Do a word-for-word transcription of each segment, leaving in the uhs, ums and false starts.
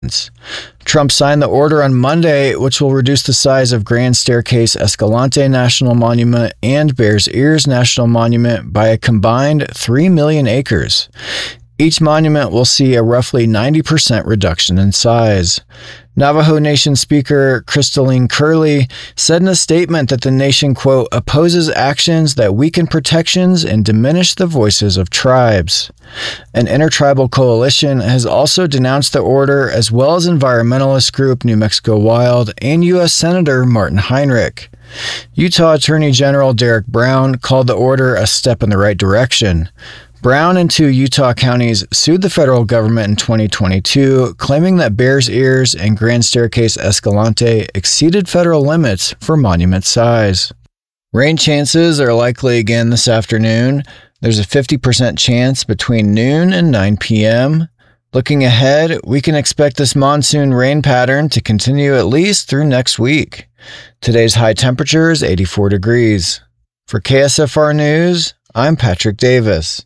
Trump signed the order on Monday, which will reduce the size of Grand Staircase Escalante National Monument and Bears Ears National Monument by a combined three million acres. Each monument will see a roughly ninety percent reduction in size. Navajo Nation Speaker Crystalline Curley said in a statement that the nation, quote, opposes actions that weaken protections and diminish the voices of tribes. An intertribal coalition has also denounced the order, as well as environmentalist group New Mexico Wild and U S Senator Martin Heinrich. Utah Attorney General Derek Brown called the order a step in the right direction. Brown and two Utah counties sued the federal government in twenty twenty-two, claiming that Bears Ears and Grand Staircase Escalante exceeded federal limits for monument size. Rain chances are likely again this afternoon. There's a fifty percent chance between noon and nine p.m. Looking ahead, we can expect this monsoon rain pattern to continue at least through next week. Today's high temperature is eighty-four degrees. For K S F R News, I'm Patrick Davis.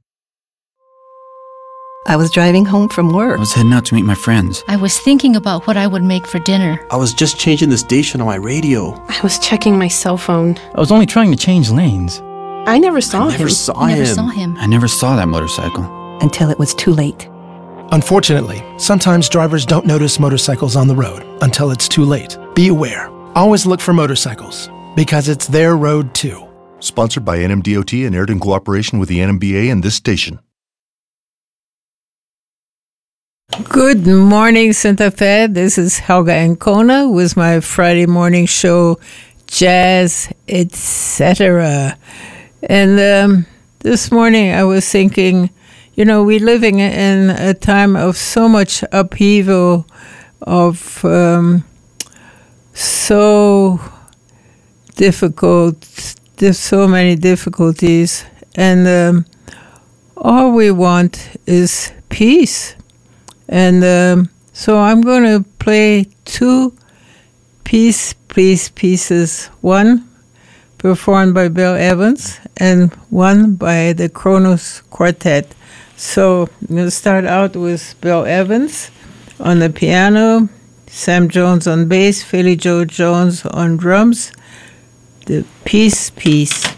I was driving home from work. I was heading out to meet my friends. I was thinking about what I would make for dinner. I was just changing the station on my radio. I was checking my cell phone. I was only trying to change lanes. I never saw I him. never saw I never him. saw him. I never saw that motorcycle. Until it was too late. Unfortunately, sometimes drivers don't notice motorcycles on the road until it's too late. Be aware. Always look for motorcycles, because it's their road too. Sponsored by N M D O T and aired in cooperation with the N M B A and this station. Good morning, Santa Fe. This is Helga Ancona with my Friday morning show, Jazz, et cetera. And um, this morning I was thinking, you know, we're living in a time of so much upheaval, of um, so difficult, there's so many difficulties. And um, all we want is peace. And um, so I'm going to play two peace, please pieces. One performed by Bill Evans and one by the Kronos Quartet. So I'm going to start out with Bill Evans on the piano, Sam Jones on bass, Philly Joe Jones on drums. The Peace, Peace.